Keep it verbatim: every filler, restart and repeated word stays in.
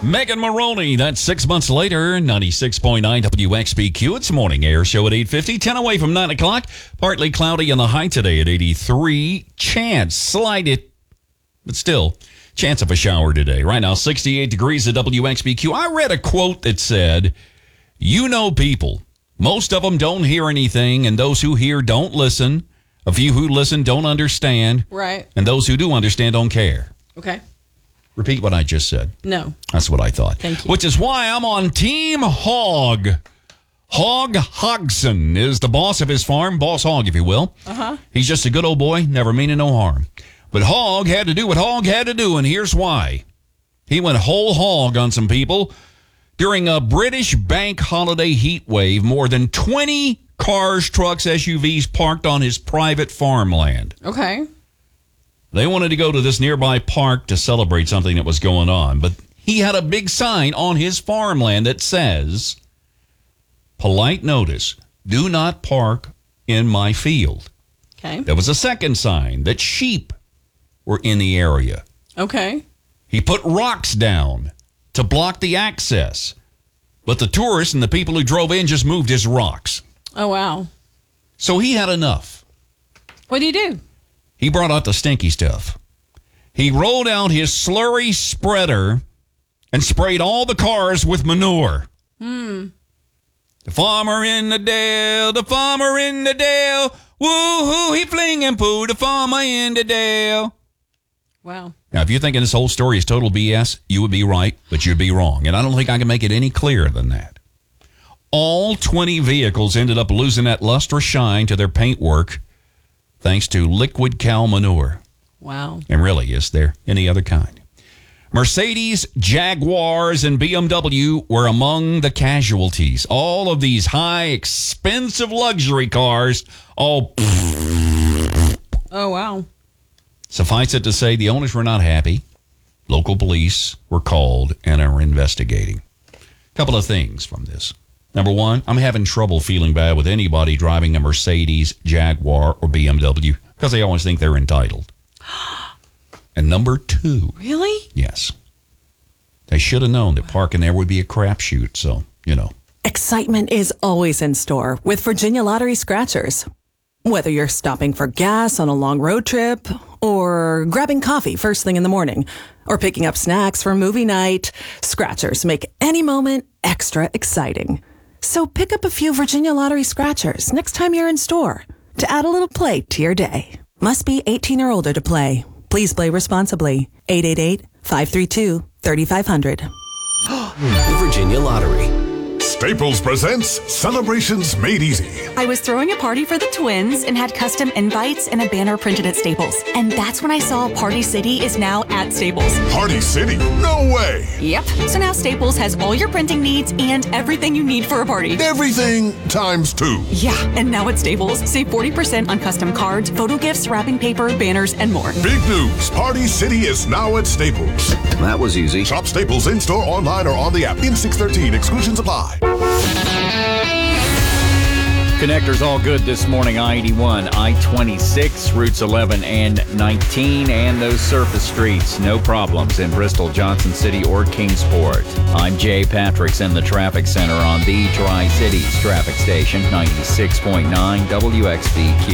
Megan Maroney, that's six months later, ninety-six point nine W X B Q. It's morning air show at eight fifty, ten away from nine o'clock. Partly cloudy in the high today at eighty-three. Chance, slight it, but still, chance of a shower today. Right now, sixty-eight degrees at W X B Q. I read a quote that said, you know people. Most of them don't hear anything, and those who hear don't listen. A few who listen don't understand. Right. And those who do understand don't care. Okay. Repeat what I just said. No. That's what I thought. Thank you. Which is why I'm on Team Hog. Hog Hodgson is the boss of his farm, Boss Hog, if you will. Uh-huh. He's just a good old boy, never meaning no harm. But Hog had to do what Hog had to do, and here's why. He went whole hog on some people. During a British bank holiday heat wave, more than twenty cars, trucks, S U Vs parked on his private farmland. Okay. They wanted to go to this nearby park to celebrate something that was going on, but he had a big sign on his farmland that says, polite notice, do not park in my field. Okay. There was a second sign that sheep were in the area. Okay. He put rocks down to block the access, but the tourists and the people who drove in just moved his rocks. Oh, wow. So he had enough. What do you do? He brought out the stinky stuff. He rolled out his slurry spreader and sprayed all the cars with manure. Hmm. The farmer in the dale, the farmer in the dale, woo-hoo, he flinging poo, the farmer in the dale. Wow. Now, if you're thinking this whole story is total B S, you would be right, but you'd be wrong. And I don't think I can make it any clearer than that. All twenty vehicles ended up losing that lustrous shine to their paintwork thanks to liquid cow manure. Wow. And really, is there any other kind? Mercedes, Jaguars, and B M W were among the casualties. All of these high, expensive luxury cars, all... Oh, wow. Suffice it to say, the owners were not happy. Local police were called and are investigating. A couple of things from this. Number one, I'm having trouble feeling bad with anybody driving a Mercedes, Jaguar, or B M W because they always think they're entitled. And number two. Really? Yes. They should have known that parking there would be a crapshoot, so, you know. Excitement is always in store with Virginia Lottery Scratchers. Whether you're stopping for gas on a long road trip, or grabbing coffee first thing in the morning, or picking up snacks for movie night, Scratchers make any moment extra exciting. So pick up a few Virginia Lottery Scratchers next time you're in store to add a little play to your day. Must be eighteen or older to play. Please play responsibly. eight eight eight, five three two, three five zero zero. The Virginia Lottery. Staples presents Celebrations Made Easy. I was throwing a party for the twins and had custom invites and a banner printed at Staples. And that's when I saw Party City is now at Staples. Party City? No way! Yep. So now Staples has all your printing needs and everything you need for a party. Everything times two. Yeah. And now at Staples, save forty percent on custom cards, photo gifts, wrapping paper, banners, and more. Big news. Party City is now at Staples. That was easy. Shop Staples in-store, online, or on the app. In six thirteen. Exclusions apply. Connectors all good this morning. I eighty-one, I twenty-six, routes eleven and nineteen, and those surface streets. No problems in Bristol, Johnson City, or Kingsport. I'm Jay Patrick's in the traffic center on the Tri-Cities traffic station, ninety-six point nine W X B Q.